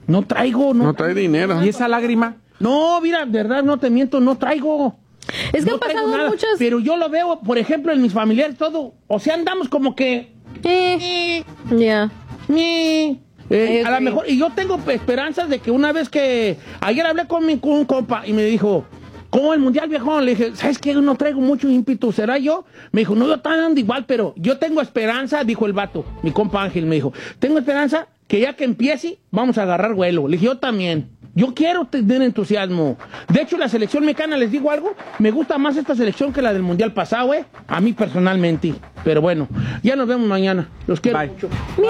No traigo, No trae dinero. ¿Y esa lágrima? No, mira, de verdad, no te miento, no traigo. Es que No han traigo pasado nada, muchas... pero yo lo veo, por ejemplo, en mis familiares, todo. O sea, andamos como que... Ya. A lo mejor, y yo tengo esperanzas de que una vez que... Ayer hablé con un compa y me dijo... ¿Cómo el mundial, viejón? Le dije, ¿sabes qué? No traigo mucho ímpetu, ¿será yo? Me dijo, no, yo estoy dando igual, pero yo tengo esperanza, dijo el vato, mi compa Ángel, me dijo, tengo esperanza que ya que empiece, vamos a agarrar vuelo. Le dije, yo también. Yo quiero tener entusiasmo. De hecho, la selección mexicana, les digo algo, me gusta más esta selección que la del mundial pasado, a mí personalmente. Pero bueno, ya nos vemos mañana. Los quiero mucho.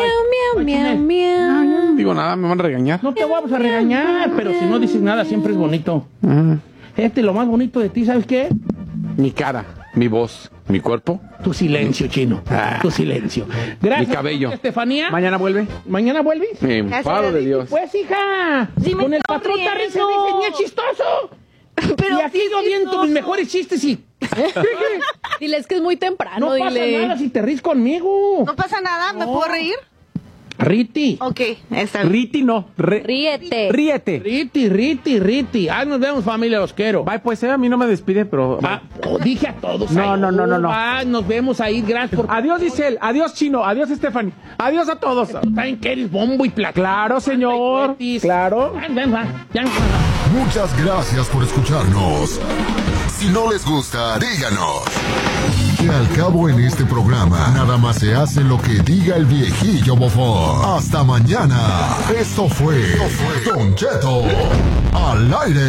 Miau. Digo nada, me van a regañar. No te vamos a regañar, pero si no dices nada, siempre es bonito. Lo más bonito de ti, ¿sabes qué? Mi cara, mi voz, mi cuerpo. Tu silencio, chino. Tu silencio. Gracias. Mi cabello. Estefanía. ¿Mañana vuelve? ¿Mañana vuelves? Me enfado de Dios. Pues, hija. Sí, me con el está patrón te riendo. bien chistoso. Pero y aquí no viendo mis mejores chistes y... Diles que es muy temprano, No pasa dile. nada si te ríes conmigo. No pasa nada, ¿me puedo reír? Riti. Ok, está bien. Riti no. Ríete. Ríete. Riti. Nos vemos, familia, los quiero. Bye, pues a mí no me despide, pero... Dije a todos. No, ahí. no. Nos vemos ahí, gracias por... Adiós, Giselle. Adiós, Chino. Adiós, Stephanie. Adiós a todos. Saben que eres bombo y placa. Claro, señor. Claro. Ya. Muchas gracias por escucharnos. Si no les gusta, díganos. Que al cabo en este programa, nada más se hace lo que diga el viejillo bofón. Hasta mañana. Esto fue Don Cheto al aire.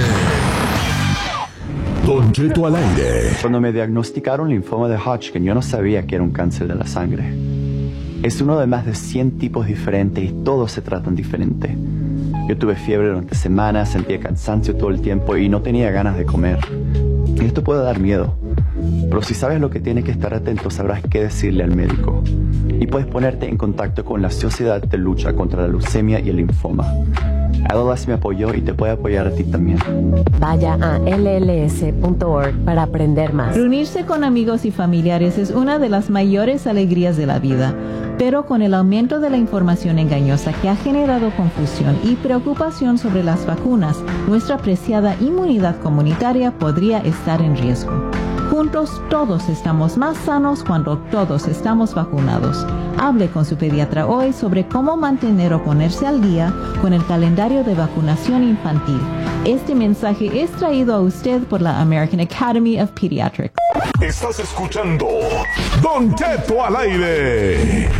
Don Cheto al aire. Cuando me diagnosticaron linfoma de Hodgkin, yo no sabía que era un cáncer de la sangre. Es uno de más de 100 tipos diferentes y todos se tratan diferente. Yo tuve fiebre durante semanas, sentía cansancio todo el tiempo y no tenía ganas de comer. Y esto puede dar miedo. Pero si sabes lo que tienes que estar atento, sabrás qué decirle al médico. Y puedes ponerte en contacto con la Sociedad de Lucha contra la Leucemia y el Linfoma. ALS me apoyó y te puede apoyar a ti también. Vaya a lls.org para aprender más. Reunirse con amigos y familiares es una de las mayores alegrías de la vida. Pero con el aumento de la información engañosa que ha generado confusión y preocupación sobre las vacunas, nuestra preciada inmunidad comunitaria podría estar en riesgo. Juntos todos estamos más sanos cuando todos estamos vacunados. Hable con su pediatra hoy sobre cómo mantener o ponerse al día con el calendario de vacunación infantil. Este mensaje es traído a usted por la American Academy of Pediatrics. Estás escuchando Don Cheto al aire.